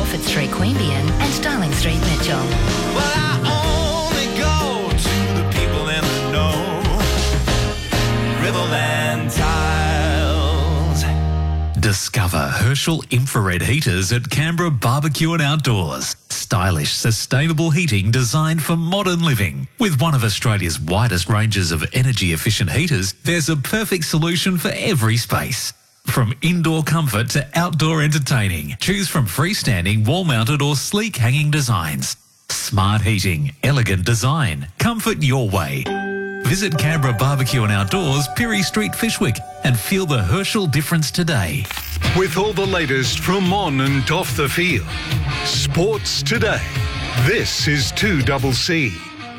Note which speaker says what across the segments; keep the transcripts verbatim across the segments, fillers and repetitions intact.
Speaker 1: Moffat Street, Queanbeyan and Darling Street, Mitchell.
Speaker 2: Well, I only go to the people in the know. Riverland Tiles.
Speaker 3: Discover Herschel infrared heaters at Canberra Barbecue and Outdoors. Stylish, sustainable heating designed for modern living. With one of Australia's widest ranges of energy-efficient heaters, there's a perfect solution for every space. From indoor comfort to outdoor entertaining, choose from freestanding, wall-mounted or sleek hanging designs. Smart heating, elegant design, comfort your way. Visit Canberra Barbecue and Outdoors, Pirie Street, Fishwick, and feel the Herschel difference today.
Speaker 4: With all the latest from on and off the field. Sports Today. This is two C C.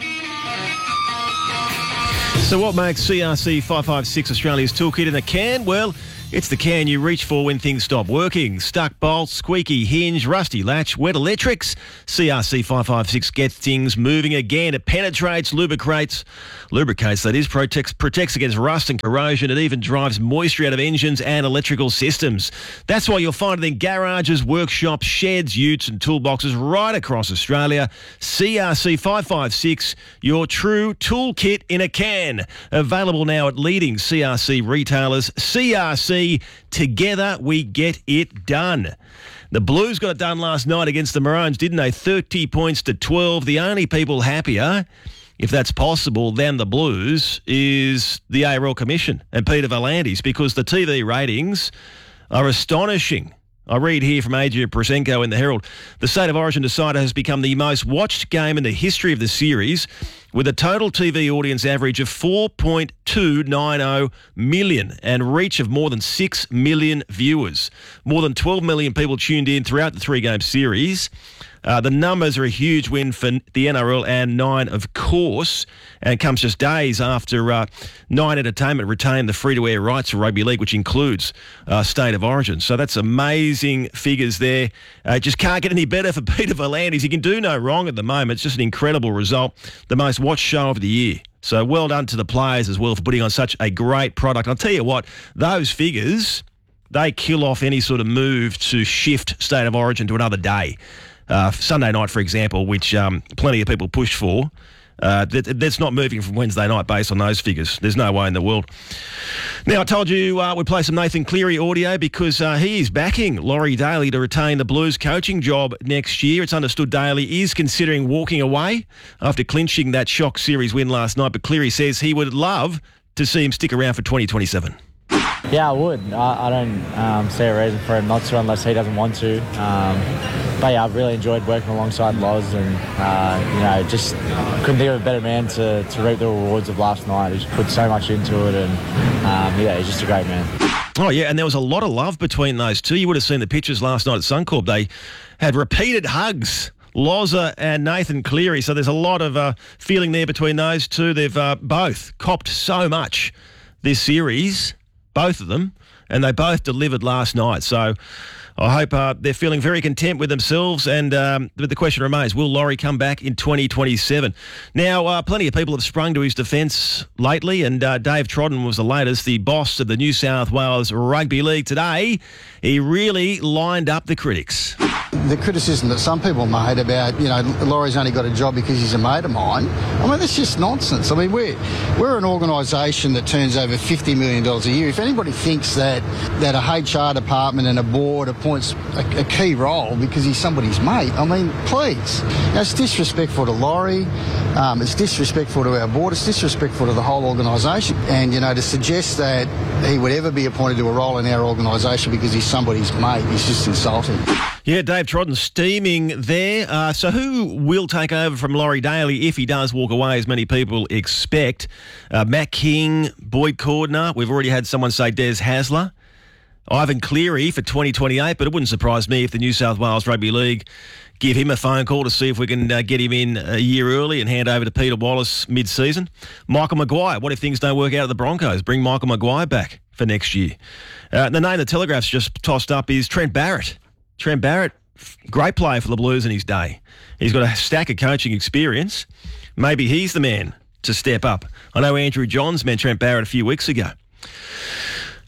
Speaker 5: So what makes C R C five five six Australia's toolkit in a can? Well, it's the can you reach for when things stop working. Stuck bolts, squeaky hinge, rusty latch, wet electrics. C R C five five six gets things moving again. It penetrates, lubricates, lubricates that is, protects, protects against rust and corrosion. It even drives moisture out of engines and electrical systems. That's why you'll find it in garages, workshops, sheds, utes and toolboxes right across Australia. C R C five five six, your true toolkit in a can. Available now at leading C R C retailers. C R C, together we get it done. The Blues got it done last night against the Maroons, didn't they? thirty points to twelve. The only people happier, if that's possible, than the Blues is the A R L Commission and Peter V'landys, because the T V ratings are astonishing. I read here from Adrian Prosenko in the Herald. The State of Origin Decider has become the most watched game in the history of the series, with a total T V audience average of four point two nine zero million and reach of more than six million viewers. More than twelve million people tuned in throughout the three-game series. Uh, the numbers are a huge win for the N R L and Nine, of course, and it comes just days after uh, Nine Entertainment retained the free-to-air rights for rugby league, which includes uh, State of Origin. So that's amazing figures there. Uh, just can't get any better for Peter V'landys. He can do no wrong at the moment. It's just an incredible result. The most watched show of the year. So well done to the players as well for putting on such a great product. I'll tell you what, those figures, they kill off any sort of move to shift State of Origin to another day. Uh, Sunday night, for example, which um, plenty of people pushed for, uh, that, that's not moving from Wednesday night based on those figures. There's no way in the world. Now, I told you uh, we'd play some Nathan Cleary audio because uh, he is backing Laurie Daly to retain the Blues coaching job next year. It's understood Daly is considering walking away after clinching that shock series win last night, but Cleary says he would love to see him stick around for twenty twenty-seven.
Speaker 6: Yeah, I would. I, I don't um, see a reason for him not to unless he doesn't want to. Um, but yeah, I've really enjoyed working alongside Loz and, uh, you know, just couldn't think of a better man to, to reap the rewards of last night. He just put so much into it and, um, yeah, he's just a great man.
Speaker 5: Oh, yeah, and there was a lot of love between those two. You would have seen the pictures last night at Suncorp. They had repeated hugs. Loza and Nathan Cleary. So there's a lot of uh, feeling there between those two. They've uh, both copped so much this series, both of them, and they both delivered last night. So I hope uh, they're feeling very content with themselves. And um, but the question remains, will Laurie come back in twenty twenty-seven? Now, uh, plenty of people have sprung to his defence lately, and uh, Dave Trodden was the latest, the boss of the New South Wales Rugby League today. He really lined up the critics.
Speaker 7: The criticism that some people made about, you know, Laurie's only got a job because he's a mate of mine, I mean, that's just nonsense. I mean, we're, we're an organisation that turns over fifty million dollars a year. If anybody thinks that, that a H R department and a board appoints a, a key role because he's somebody's mate, I mean, please. You know, it's disrespectful to Laurie, um, it's disrespectful to our board, it's disrespectful to the whole organisation. And, you know, to suggest that he would ever be appointed to a role in our organisation because he's somebody's mate is just insulting.
Speaker 5: Yeah, Dave Trodden steaming there. Uh, so who will take over from Laurie Daly if he does walk away, as many people expect? Uh, Matt King, Boyd Cordner. We've already had someone say Des Hasler. Ivan Cleary for twenty twenty-eight, but it wouldn't surprise me if the New South Wales Rugby League give him a phone call to see if we can uh, get him in a year early and hand over to Peter Wallace mid-season. Michael Maguire. What if things don't work out at the Broncos? Bring Michael Maguire back for next year. Uh, the name the Telegraph's just tossed up is Trent Barrett. Trent Barrett, great player for the Blues in his day. He's got a stack of coaching experience. Maybe he's the man to step up. I know Andrew Johns met Trent Barrett a few weeks ago.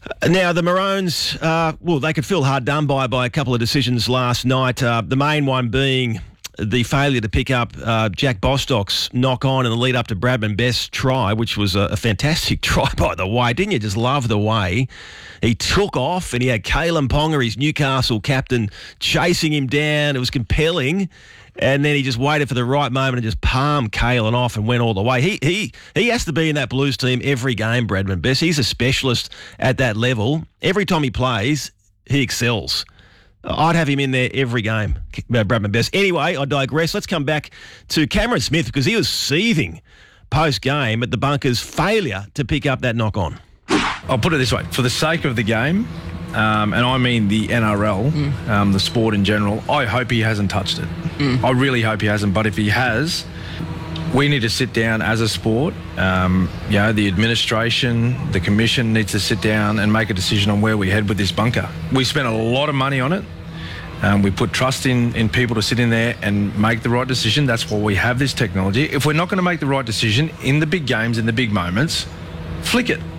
Speaker 5: Now, the Maroons, uh, well, they could feel hard done by by a couple of decisions last night. Uh, the main one being the failure to pick up uh, Jack Bostock's knock-on in the lead-up to Bradman Best's try, which was a, a fantastic try, by the way. Didn't you just love the way he took off and he had Kalen Ponga, his Newcastle captain, chasing him down? It was compelling. And then he just waited for the right moment and just palmed Kalen off and went all the way. He he he has to be in that Blues team every game, Bradman Best. He's a specialist at that level. Every time he plays, he excels. I'd have him in there every game, Bradman Best. Anyway, I digress. Let's come back to Cameron Smith because he was seething post-game at the Bunkers' failure to pick up that knock-on.
Speaker 8: I'll put it this way. For the sake of the game, um, and I mean the N R L, mm. um, the sport in general, I hope he hasn't touched it. Mm. I really hope he hasn't. But if he has, we need to sit down as a sport. Um, you know, the administration, the commission needs to sit down and make a decision on where we head with this bunker. We spent a lot of money on it. Um, we put trust in, in people to sit in there and make the right decision. That's why we have this technology. If we're not going to make the right decision in the big games, in the big moments, flick it.